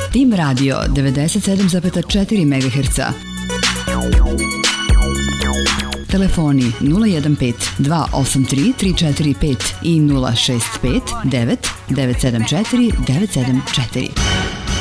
Tim Radio 97,4 MHz. Telefoni 015 283 345 i 065 9 974 974.